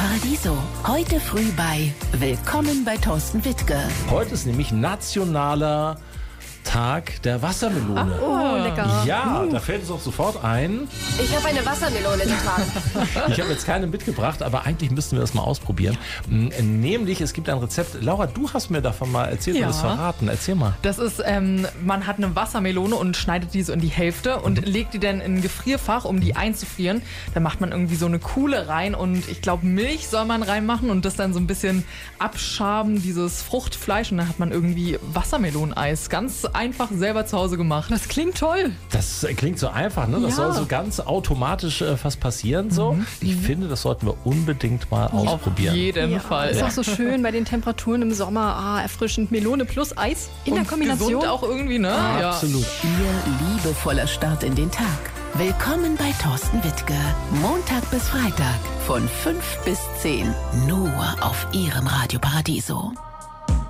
Paradiso. Heute früh bei Willkommen bei Thorsten Wittke. Heute ist nämlich nationaler Tag der Wassermelone. Oh, lecker. Ja, da fällt es auch sofort ein. Ich habe eine Wassermelone getragen. Ich habe jetzt keine mitgebracht, aber eigentlich müssten wir das mal ausprobieren. Nämlich, es gibt ein Rezept. Laura, du hast mir davon mal erzählt und das verraten. Erzähl mal. Das ist, man hat eine Wassermelone und schneidet die so in die Hälfte und legt die dann in ein Gefrierfach, um die einzufrieren. Da macht man irgendwie so eine Kuhle rein und ich glaube Milch soll man reinmachen und das dann so ein bisschen abschaben, dieses Fruchtfleisch, und dann hat man irgendwie Wassermeloneneis. Ganz einfach selber zu Hause gemacht. Das klingt toll. Das klingt so einfach, ne? Das soll so ganz automatisch fast passieren. So. Ich finde, das sollten wir unbedingt mal ausprobieren. Auf jeden Fall. Ist auch so schön bei den Temperaturen im Sommer. Erfrischend. Melone plus Eis in der Kombination. Gesund auch irgendwie, ne? Ja. Absolut. Ihr liebevoller Start in den Tag. Willkommen bei Thorsten Wittke. Montag bis Freitag von 5 bis 10. Nur auf Ihrem Radio Paradiso.